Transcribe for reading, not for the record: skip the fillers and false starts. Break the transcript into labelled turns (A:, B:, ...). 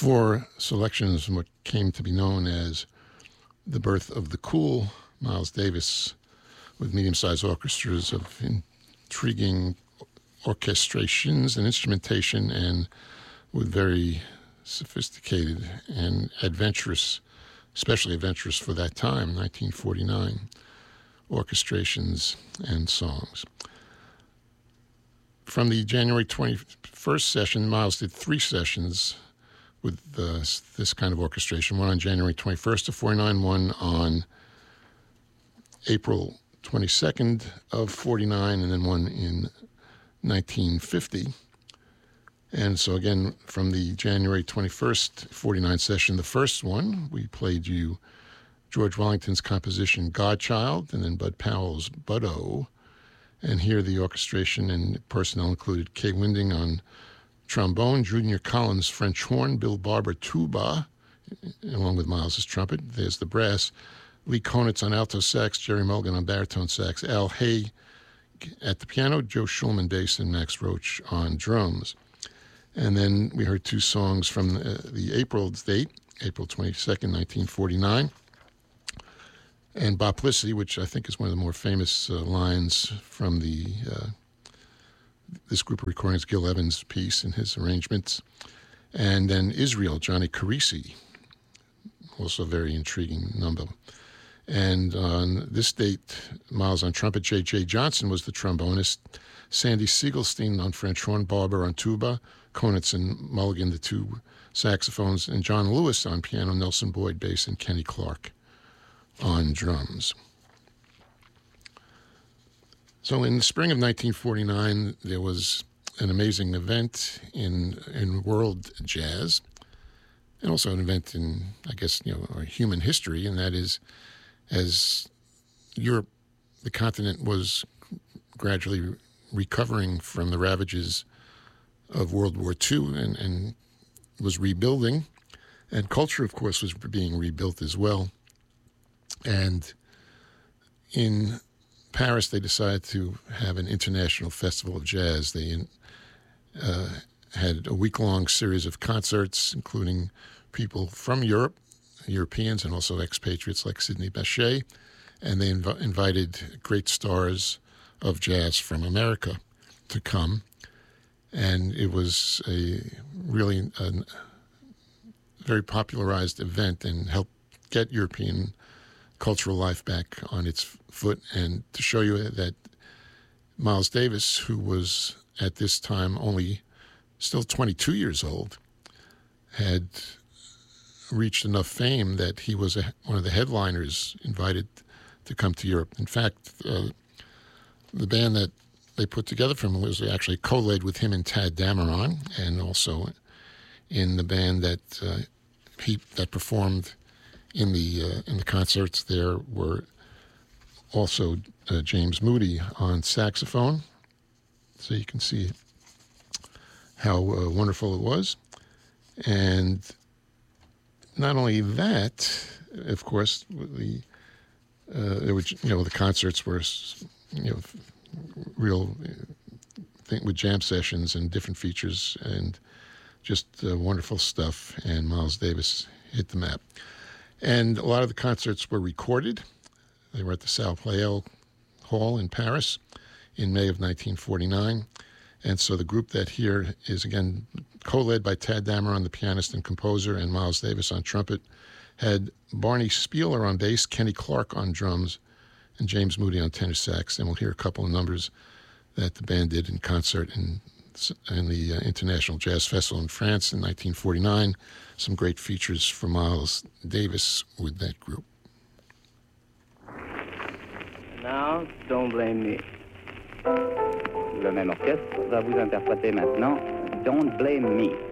A: 4 selections from what came to be known as the birth of the cool Miles Davis, with medium-sized orchestras of intriguing orchestrations and instrumentation, and with very sophisticated and adventurous, especially adventurous for that time, 1949, orchestrations and songs. From the January 21st session, Miles did 3 sessions with this kind of orchestration, one on January 21st of 49, one on April 22nd of 49, and then one in 1950. And so again, from the January 21st, 49 session, the first one, we played you George Wellington's composition Godchild, and then Bud Powell's Bud-O. And here the orchestration and personnel included Kay Winding on trombone, Junior Collins French horn, Bill Barber tuba, along with Miles's trumpet. There's the brass. Lee Konitz on alto sax, Jerry Mulligan on baritone sax, Al Hay at the piano, Joe Schulman bass, and Max Roach on drums. And then we heard 2 songs from the April date, April 22nd, 1949, and Boplicity, which I think is one of the more famous lines from this group of recordings, Gil Evans' piece and his arrangements. And then Israel, Johnny Carisi, also a very intriguing number. And on this date, Miles on trumpet, J.J. Johnson was the trombonist, Sandy Siegelstein on French horn, Barber on tuba, Konitz and Mulligan, the 2 saxophones, and John Lewis on piano, Nelson Boyd bass, and Kenny Clark on drums. So in the spring of 1949, there was an amazing event in world jazz, and also an event in, I guess, human history, and that is, as Europe, the continent, was gradually recovering from the ravages of World War II and was rebuilding, and culture, of course, was being rebuilt as well. And in Paris, they decided to have an international festival of jazz. They had a week-long series of concerts, including people from Europe, Europeans, and also expatriates like Sidney Bechet, and they invited great stars of jazz from America to come. And it was a very popularized event and helped get European cultural life back on its foot. And to show you that Miles Davis, who was at this time only still 22 years old, had reached enough fame that he was one of the headliners invited to come to Europe. In fact, the band that they put together for him was actually co-led with him and Tad Dameron, and also in the band that performed in the concerts there were also James Moody on saxophone. So you can see how wonderful it was. And not only that, of course, the concerts were real thing with jam sessions and different features and just wonderful stuff. And Miles Davis hit the map. And a lot of the concerts were recorded. They were at the Sao Pleo Hall in Paris in May of 1949. And so the group that here is, again, co-led by Tad Dameron, the pianist and composer, and Miles Davis on trumpet, had Barney Spieler on bass, Kenny Clark on drums, and James Moody on tenor sax. And we'll hear a couple of numbers that the band did in concert in the International Jazz Festival in France in 1949. Some great features for Miles Davis with that group.
B: Now, Don't Blame Me. Le même orchestre va vous interpréter maintenant Don't Blame Me.